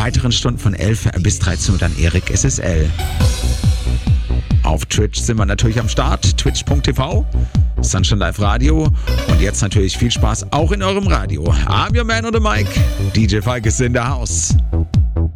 weiteren Stunden von 11 bis 13 Uhr dann Erik SSL. Auf Twitch sind wir natürlich am Start, twitch.tv, Sunshine Live Radio und jetzt natürlich viel Spaß auch in eurem Radio. I'm your man on the mic, DJ Falk ist in der House.